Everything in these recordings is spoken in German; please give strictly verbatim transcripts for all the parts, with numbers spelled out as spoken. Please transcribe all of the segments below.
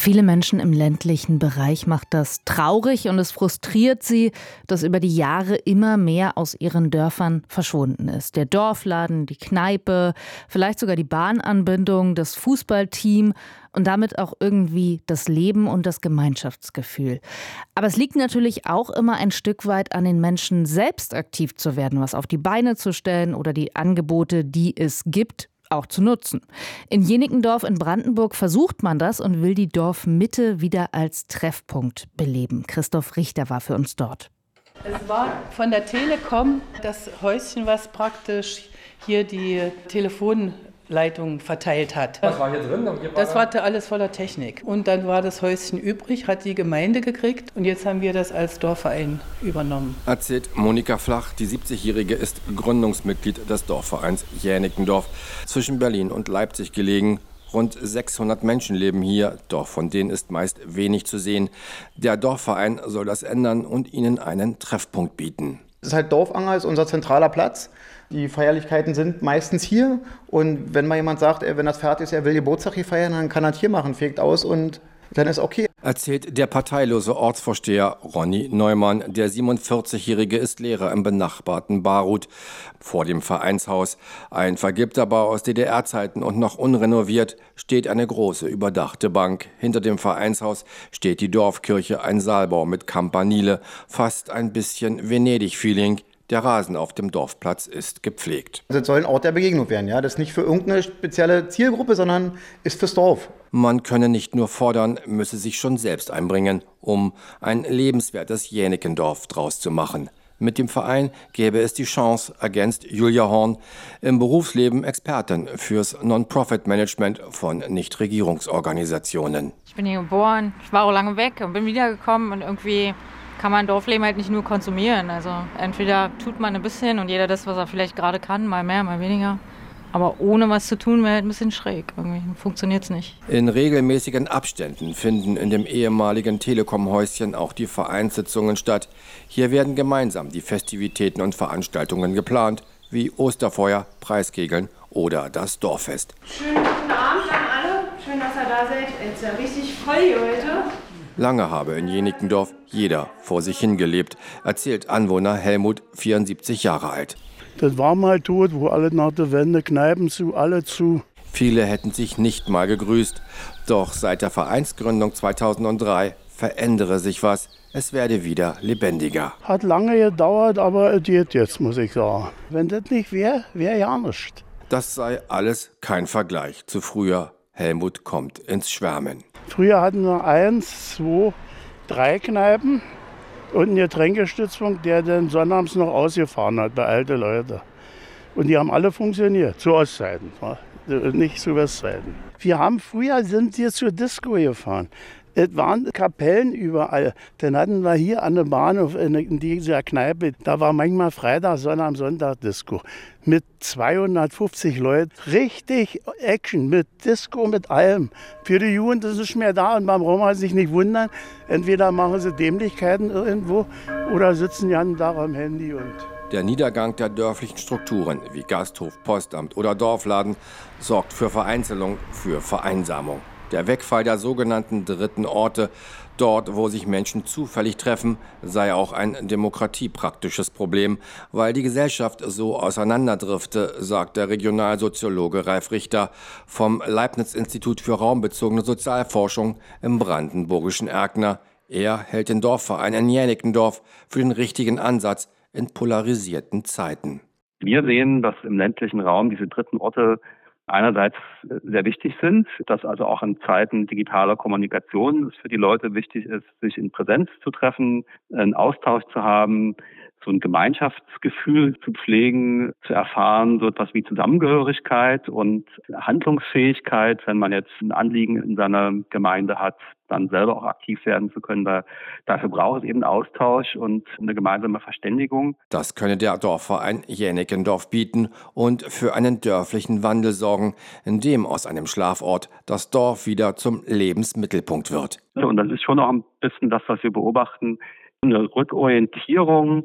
Viele Menschen im ländlichen Bereich macht das traurig und es frustriert sie, dass über die Jahre immer mehr aus ihren Dörfern verschwunden ist. Der Dorfladen, die Kneipe, vielleicht sogar die Bahnanbindung, das Fußballteam und damit auch irgendwie das Leben und das Gemeinschaftsgefühl. Aber es liegt natürlich auch immer ein Stück weit an den Menschen selbst aktiv zu werden, was auf die Beine zu stellen oder die Angebote, die es gibt, auch zu nutzen. In Jenickendorf in Brandenburg versucht man das und will die Dorfmitte wieder als Treffpunkt beleben. Christoph Richter war für uns dort. Es war von der Telekom das Häuschen, was praktisch hier die Telefonleitung verteilt hat. Was war hier drin? Das war alles voller Technik. Und dann war das Häuschen übrig, hat die Gemeinde gekriegt und jetzt haben wir das als Dorfverein übernommen. Erzählt Monika Flach, die siebzigjährige ist Gründungsmitglied des Dorfvereins Jenickendorf, zwischen Berlin und Leipzig gelegen. Rund sechshundert Menschen leben hier, doch von denen ist meist wenig zu sehen. Der Dorfverein soll das ändern und ihnen einen Treffpunkt bieten. Das ist halt Dorfanger, ist unser zentraler Platz. Die Feierlichkeiten sind meistens hier. Und wenn mal jemand sagt, wenn das fertig ist, er will Geburtstag hier feiern, dann kann er das hier machen, fegt aus und dann ist okay. Erzählt der parteilose Ortsvorsteher Ronny Neumann. Der siebenundvierzigjährige ist Lehrer im benachbarten Baruth. Vor dem Vereinshaus, ein vergilbter Bau aus D D R-Zeiten und noch unrenoviert, steht eine große überdachte Bank. Hinter dem Vereinshaus steht die Dorfkirche, ein Saalbau mit Campanile, fast ein bisschen Venedig-Feeling. Der Rasen auf dem Dorfplatz ist gepflegt. Das soll ein Ort der Begegnung werden. Ja? Das ist nicht für irgendeine spezielle Zielgruppe, sondern ist fürs Dorf. Man könne nicht nur fordern, müsse sich schon selbst einbringen, um ein lebenswertes Jenickendorf draus zu machen. Mit dem Verein gäbe es die Chance, ergänzt Julia Horn, im Berufsleben Expertin fürs Non-Profit-Management von Nichtregierungsorganisationen. Ich bin hier geboren, ich war auch lange weg und bin wiedergekommen und irgendwie kann man Dorfleben halt nicht nur konsumieren. Also entweder tut man ein bisschen und jeder das, was er vielleicht gerade kann, mal mehr, mal weniger. Aber ohne was zu tun, wäre halt ein bisschen schräg. Irgendwie funktioniert es nicht. In regelmäßigen Abständen finden in dem ehemaligen Telekom-Häuschen auch die Vereinssitzungen statt. Hier werden gemeinsam die Festivitäten und Veranstaltungen geplant, wie Osterfeuer, Preiskegeln oder das Dorffest. Schönen guten Abend an alle. Schön, dass ihr da seid. Es ist ja richtig voll hier heute. Lange habe in Jenickendorf jeder vor sich hingelebt, erzählt Anwohner Helmut, vierundsiebzig Jahre alt. Das war mal tot, wo alle nach der Wende, Kneipen zu, alle zu. Viele hätten sich nicht mal gegrüßt. Doch seit der Vereinsgründung zweitausenddrei verändere sich was. Es werde wieder lebendiger. Hat lange gedauert, aber es geht jetzt, muss ich sagen. Wenn das nicht wäre, wäre ja nichts. Das sei alles kein Vergleich zu früher. Helmut kommt ins Schwärmen. Früher hatten wir eins, zwei, drei Kneipen und einen Getränkestützpunkt, der dann sonnabends noch ausgefahren hat bei alten Leuten. Und die haben alle funktioniert, zu Ostzeiten, nicht zu Westzeiten. Wir haben früher sind wir zur Disco gefahren. Es waren Kapellen überall. Dann hatten wir hier an der Bahnhof in dieser Kneipe, da war manchmal Freitag, Sonntag, Sonntag Disco. Mit zweihundertfünfzig Leuten. Richtig Action, mit Disco, mit allem. Für die Jugend ist es nicht mehr da und man braucht sich nicht wundern. Entweder machen sie Dämlichkeiten irgendwo oder sitzen ja da am Handy. Und Der Niedergang der dörflichen Strukturen wie Gasthof, Postamt oder Dorfladen sorgt für Vereinzelung, für Vereinsamung. Der Wegfall der sogenannten dritten Orte, dort wo sich Menschen zufällig treffen, sei auch ein demokratiepraktisches Problem, weil die Gesellschaft so auseinanderdrifte, sagt der Regionalsoziologe Ralf Richter vom Leibniz-Institut für raumbezogene Sozialforschung im brandenburgischen Erkner. Er hält den Dorfverein in Jenickendorf für den richtigen Ansatz in polarisierten Zeiten. Wir sehen, dass im ländlichen Raum diese dritten Orte einerseits sehr wichtig sind, dass also auch in Zeiten digitaler Kommunikation es für die Leute wichtig ist, sich in Präsenz zu treffen, einen Austausch zu haben, so ein Gemeinschaftsgefühl zu pflegen, zu erfahren, so etwas wie Zusammengehörigkeit und Handlungsfähigkeit, wenn man jetzt ein Anliegen in seiner Gemeinde hat, dann selber auch aktiv werden zu können. Da, dafür braucht es eben Austausch und eine gemeinsame Verständigung. Das könne der Dorfverein Jenickendorf bieten und für einen dörflichen Wandel sorgen, in dem aus einem Schlafort das Dorf wieder zum Lebensmittelpunkt wird. Und das ist schon auch ein bisschen das, was wir beobachten, eine Rückorientierung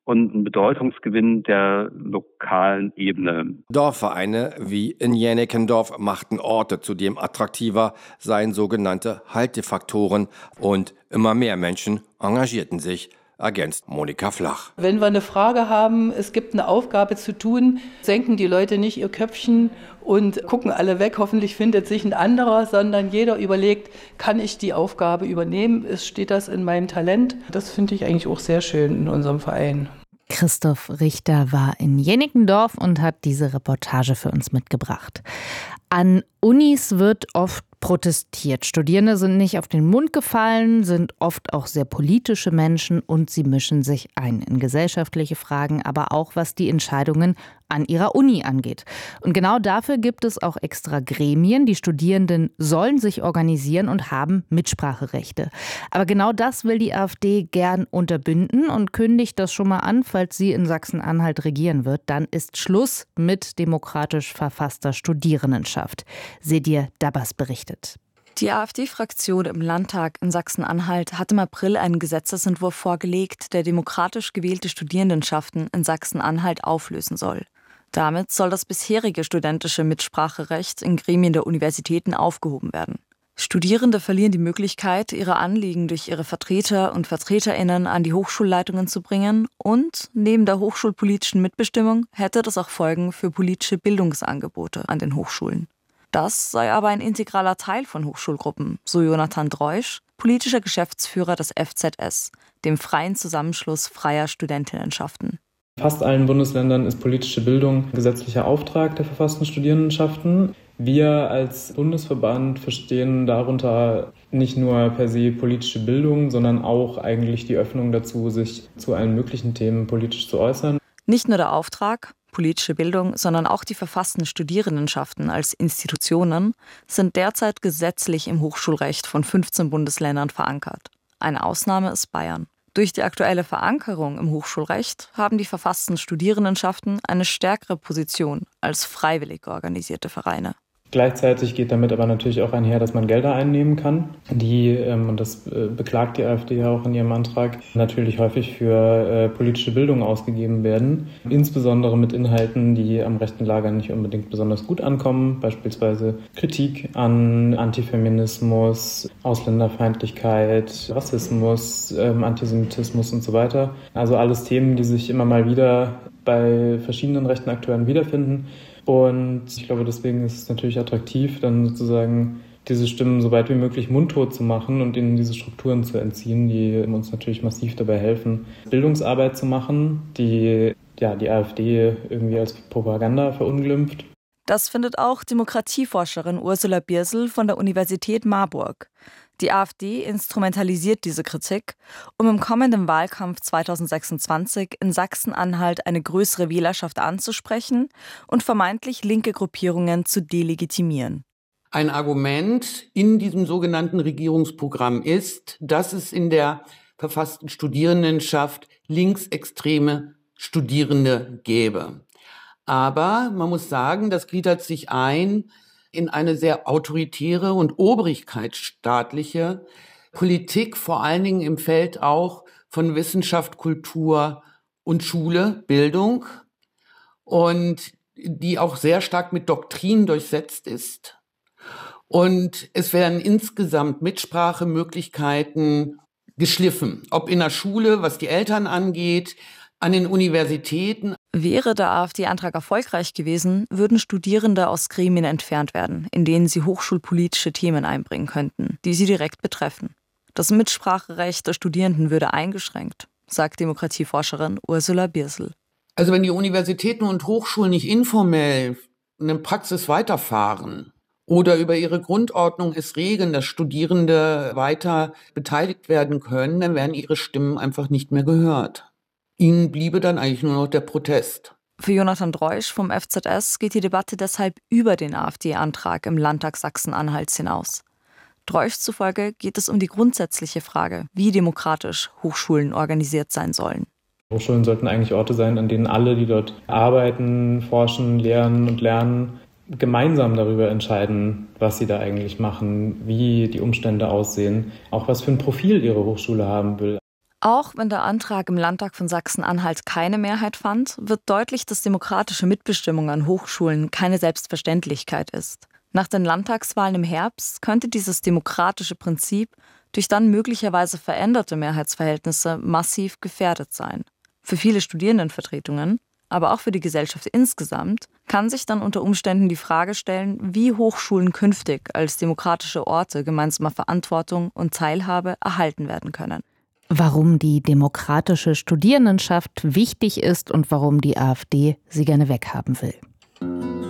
und ein Bedeutungsgewinn der lokalen Ebene. Dorfvereine wie in Jänikendorf machten Orte zudem attraktiver, seien sogenannte Haltefaktoren und immer mehr Menschen engagierten sich, ergänzt Monika Flach. Wenn wir eine Frage haben, es gibt eine Aufgabe zu tun, senken die Leute nicht ihr Köpfchen und gucken alle weg, hoffentlich findet sich ein anderer, sondern jeder überlegt, kann ich die Aufgabe übernehmen, steht das in meinem Talent? Das finde ich eigentlich auch sehr schön in unserem Verein. Christoph Richter war in Jänikendorf und hat diese Reportage für uns mitgebracht. An Unis wird oft protestiert. Studierende sind nicht auf den Mund gefallen, sind oft auch sehr politische Menschen und sie mischen sich ein in gesellschaftliche Fragen, aber auch was die Entscheidungen an ihrer Uni angeht. Und genau dafür gibt es auch extra Gremien. Die Studierenden sollen sich organisieren und haben Mitspracherechte. Aber genau das will die AfD gern unterbinden und kündigt das schon mal an, falls sie in Sachsen-Anhalt regieren wird. Dann ist Schluss mit demokratisch verfasster Studierendenschaft. Sedir Dabbas berichtet. Die AfD-Fraktion im Landtag in Sachsen-Anhalt hat im April einen Gesetzesentwurf vorgelegt, der demokratisch gewählte Studierendenschaften in Sachsen-Anhalt auflösen soll. Damit soll das bisherige studentische Mitspracherecht in Gremien der Universitäten aufgehoben werden. Studierende verlieren die Möglichkeit, ihre Anliegen durch ihre Vertreter und VertreterInnen an die Hochschulleitungen zu bringen und neben der hochschulpolitischen Mitbestimmung hätte das auch Folgen für politische Bildungsangebote an den Hochschulen. Das sei aber ein integraler Teil von Hochschulgruppen, so Jonathan Dreusch, politischer Geschäftsführer des F Z S, dem Freien Zusammenschluss freier Studentinnenschaften. In fast allen Bundesländern ist politische Bildung gesetzlicher Auftrag der verfassten Studierendenschaften. Wir als Bundesverband verstehen darunter nicht nur per se politische Bildung, sondern auch eigentlich die Öffnung dazu, sich zu allen möglichen Themen politisch zu äußern. Nicht nur der Auftrag, politische Bildung, sondern auch die verfassten Studierendenschaften als Institutionen sind derzeit gesetzlich im Hochschulrecht von fünfzehn Bundesländern verankert. Eine Ausnahme ist Bayern. Durch die aktuelle Verankerung im Hochschulrecht haben die verfassten Studierendenschaften eine stärkere Position als freiwillig organisierte Vereine. Gleichzeitig geht damit aber natürlich auch einher, dass man Gelder einnehmen kann, die, ähm, und das äh, beklagt die AfD ja auch in ihrem Antrag, natürlich häufig für äh, politische Bildung ausgegeben werden. Insbesondere mit Inhalten, die am rechten Lager nicht unbedingt besonders gut ankommen, beispielsweise Kritik an Antifeminismus, Ausländerfeindlichkeit, Rassismus, ähm, Antisemitismus und so weiter. Also alles Themen, die sich immer mal wieder bei verschiedenen rechten Akteuren wiederfinden. Und ich glaube, deswegen ist es natürlich attraktiv, dann sozusagen diese Stimmen so weit wie möglich mundtot zu machen und ihnen diese Strukturen zu entziehen, die uns natürlich massiv dabei helfen, Bildungsarbeit zu machen, die ja, die AfD irgendwie als Propaganda verunglimpft. Das findet auch Demokratieforscherin Ursula Birsel von der Universität Marburg. Die AfD instrumentalisiert diese Kritik, um im kommenden Wahlkampf zweitausendsechsundzwanzig in Sachsen-Anhalt eine größere Wählerschaft anzusprechen und vermeintlich linke Gruppierungen zu delegitimieren. Ein Argument in diesem sogenannten Regierungsprogramm ist, dass es in der verfassten Studierendenschaft linksextreme Studierende gäbe. Aber man muss sagen, das gliedert sich ein in eine sehr autoritäre und obrigkeitsstaatliche Politik, vor allen Dingen im Feld auch von Wissenschaft, Kultur und Schule, Bildung, und die auch sehr stark mit Doktrin durchsetzt ist. Und es werden insgesamt Mitsprachemöglichkeiten geschliffen, ob in der Schule, was die Eltern angeht, an den Universitäten. Wäre der AfD-Antrag erfolgreich gewesen, würden Studierende aus Gremien entfernt werden, in denen sie hochschulpolitische Themen einbringen könnten, die sie direkt betreffen. Das Mitspracherecht der Studierenden würde eingeschränkt, sagt Demokratieforscherin Ursula Birsel. Also wenn die Universitäten und Hochschulen nicht informell in der Praxis weiterfahren oder über ihre Grundordnung es regeln, dass Studierende weiter beteiligt werden können, dann werden ihre Stimmen einfach nicht mehr gehört. Ihnen bliebe dann eigentlich nur noch der Protest. Für Jonathan Dreusch vom F Z S geht die Debatte deshalb über den AfD-Antrag im Landtag Sachsen-Anhalts hinaus. Dreusch zufolge geht es um die grundsätzliche Frage, wie demokratisch Hochschulen organisiert sein sollen. Hochschulen sollten eigentlich Orte sein, an denen alle, die dort arbeiten, forschen, lehren und lernen, gemeinsam darüber entscheiden, was sie da eigentlich machen, wie die Umstände aussehen, auch was für ein Profil ihre Hochschule haben will. Auch wenn der Antrag im Landtag von Sachsen-Anhalt keine Mehrheit fand, wird deutlich, dass demokratische Mitbestimmung an Hochschulen keine Selbstverständlichkeit ist. Nach den Landtagswahlen im Herbst könnte dieses demokratische Prinzip durch dann möglicherweise veränderte Mehrheitsverhältnisse massiv gefährdet sein. Für viele Studierendenvertretungen, aber auch für die Gesellschaft insgesamt, kann sich dann unter Umständen die Frage stellen, wie Hochschulen künftig als demokratische Orte gemeinsamer Verantwortung und Teilhabe erhalten werden können. Warum die demokratische Studierendenschaft wichtig ist und warum die AfD sie gerne weghaben will.